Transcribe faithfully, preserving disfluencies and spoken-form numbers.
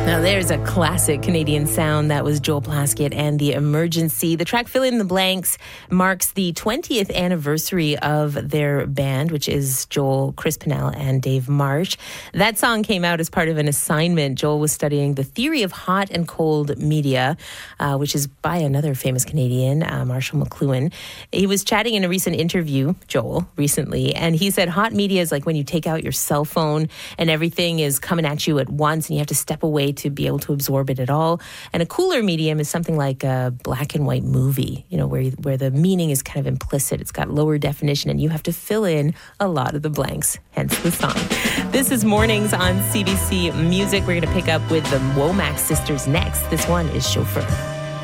Now there's a classic Canadian sound. That was Joel Plaskett and The Emergency. The track Fill in the Blanks marks the twentieth anniversary of their band, which is Joel, Chris Pinnell, and Dave Marsh. That song came out as part of an assignment. Joel was studying the theory of hot and cold media, uh, which is by another famous Canadian, uh, Marshall McLuhan. He was chatting in a recent interview, Joel, recently, and he said hot media is like when you take out your cell phone and everything is coming at you at once and you have to step away to be able to absorb it at all. And a cooler medium is something like a black and white movie, you know, where where the meaning is kind of implicit. It's got lower definition and you have to fill in a lot of the blanks, hence the song. This is Mornings on C B C Music. We're going to pick up with the Womack sisters next. This one is Chauffeur.